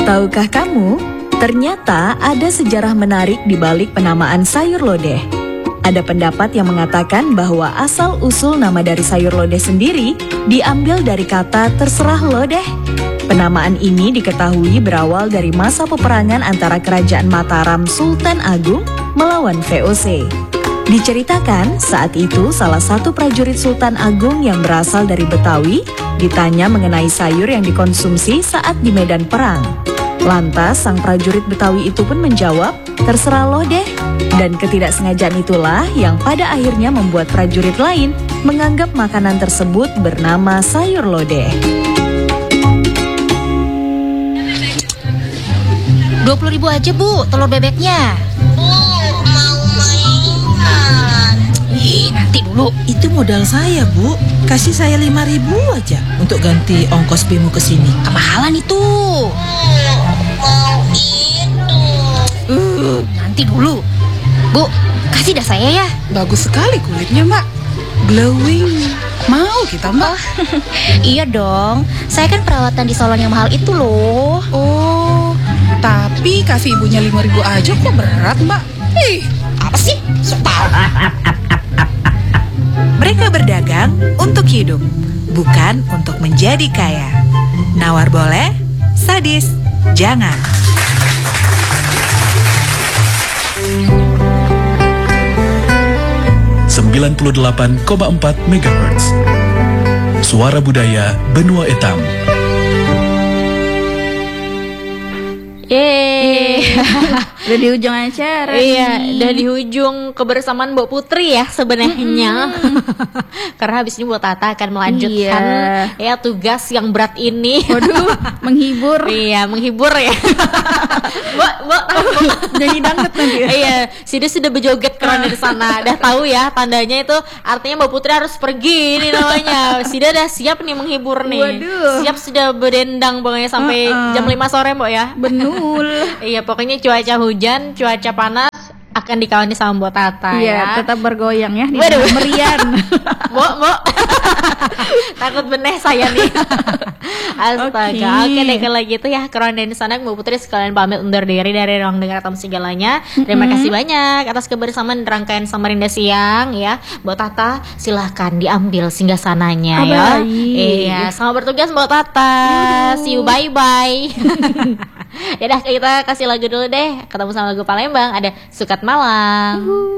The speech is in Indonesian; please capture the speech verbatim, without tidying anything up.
Tahukah kamu, ternyata ada sejarah menarik di balik penamaan sayur lodeh. Ada pendapat yang mengatakan bahwa asal-usul nama dari sayur lodeh sendiri diambil dari kata terserah lodeh. Penamaan ini diketahui berawal dari masa peperangan antara Kerajaan Mataram Sultan Agung melawan V O C. Diceritakan saat itu salah satu prajurit Sultan Agung yang berasal dari Betawi ditanya mengenai sayur yang dikonsumsi saat di medan perang. Lantas sang prajurit Betawi itu pun menjawab, terserah lo deh. Dan ketidaksengajaan itulah yang pada akhirnya membuat prajurit lain menganggap makanan tersebut bernama sayur lodeh. dua puluh ribu aja bu, telur bebeknya. Ih, nanti dulu. Itu modal saya, Bu. Kasih saya lima ribu aja untuk ganti ongkos B M U ke sini. Kemahalan itu. Mau itu. Uh, nanti dulu. Bu, kasih dah saya ya. Bagus sekali kulitnya, Mbak. Glowing. Mau kita, Mbak? Iya dong. Saya kan perawatan di salon yang mahal itu loh. Oh, tapi kasih ibunya lima ribu aja kok berat, Mbak. Ih, Apa sih? Sok tahu. Mereka berdagang untuk hidup, bukan untuk menjadi kaya. Nawar boleh, sadis jangan. sembilan puluh delapan koma empat megahertz. Suara Budaya Benua Etam. Yeay. Udah di ujung acara. Iya, nih. udah di ujung kebersamaan Mbak Putri ya sebenarnya. Karena habis ini Mbak Tata akan melanjutkan Iya. ya tugas yang berat ini. Waduh, menghibur. Iya, menghibur ya. Mbak, Mbak, Mbak. Nyanyi dangdut nanti ya. Iya, Sida sudah berjoget keren dari sana. Udah tahu ya tandanya itu artinya Mbak Putri harus pergi ini namanya. Sida udah siap nih menghibur nih. Waduh. Siap sudah berdendang pokoknya sampai Uh-uh. jam lima sore Mbak ya. Benul. Iya, pokoknya cuaca hujan, cuaca panas akan dikawani sama Mbak Tata ya. Iya, tetap bergoyang ya di Waduh. tengah merian. Mbak, Mbak. Takut beneh saya nih. Astaga. Oke deh kalau gitu ya, keren dari sana Mbak Putri sekalian pamit undur diri dari Ruang Dengar Tamu Segalanya. Terima kasih banyak atas kebersamaan di rangkaian Samarinda Siang ya. Mbak Tata silahkan diambil singgasananya Oh, ya. baik. Iya, selamat bertugas Mbak Tata. See you, bye bye. Ya udah kita kasih lagu dulu deh. Ketemu sama lagu Palembang ada Sukat Malam.